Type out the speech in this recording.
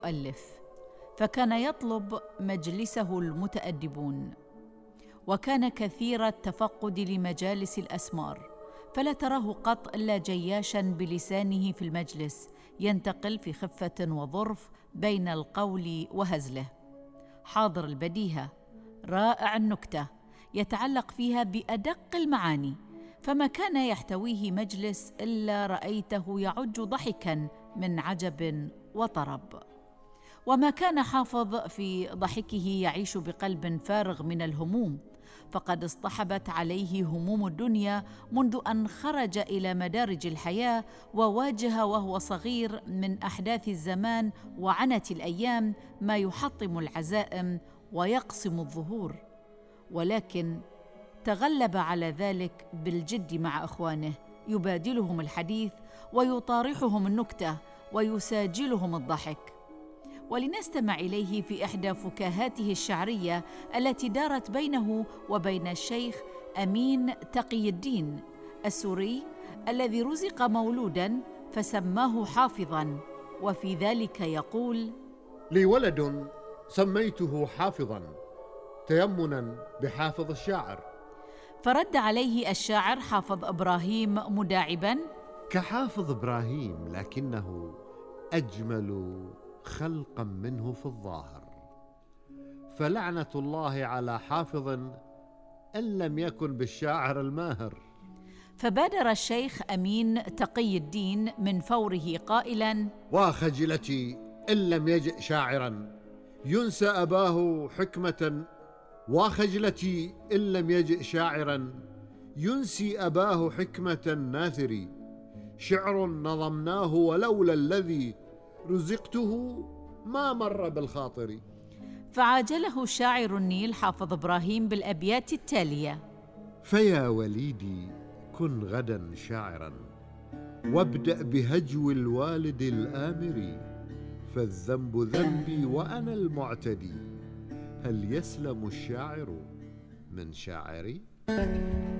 مؤلف، فكان يطلب مجلسه المتأدبون، وكان كثير التفقد لمجالس الأسمار، فلا تراه قط إلا جياشا بلسانه في المجلس ينتقل في خفة وظرف بين القول وهزله، حاضر البديهة، رائع النكتة، يتعلق فيها بأدق المعاني، فما كان يحتويه مجلس إلا رأيته يعج ضحكاً من عجب وطرب. وما كان حافظ في ضحكه يعيش بقلب فارغ من الهموم، فقد اصطحبت عليه هموم الدنيا منذ أن خرج إلى مدارج الحياة وواجه وهو صغير من أحداث الزمان وعنت الأيام ما يحطم العزائم ويقسم الظهور، ولكن تغلب على ذلك بالجد مع إخوانه، يبادلهم الحديث ويطارحهم النكتة ويساجلهم الضحك. ولنستمع إليه في إحدى فكاهاته الشعرية التي دارت بينه وبين الشيخ أمين تقي الدين السوري الذي رزق مولوداً فسماه حافظاً، وفي ذلك يقول: لي ولد سميته حافظاً تيمناً بحافظ الشاعر. فرد عليه الشاعر حافظ إبراهيم مداعباً: كحافظ إبراهيم، لكنه أجمل خلقاً منه في الظاهر، فلعنة الله على حافظ إن لم يكن بالشاعر الماهر. فبادر الشيخ أمين تقي الدين من فوره قائلاً: وخجلتي إن لم يجئ شاعراً ينسى أباه حكمة، وخجلتي إن لم يجئ شاعراً ينسي أباه حكمة ناثري، شعر نظمناه ولولا الذي رزقته ما مر بالخاطر. فعاجله شاعر النيل حافظ إبراهيم بالأبيات التالية: فيا وليدي كن غدا شاعرا، وابدأ بهجو الوالد الآمر، فالذنب ذنبي وأنا المعتدي، هل يسلم الشاعر من شاعري؟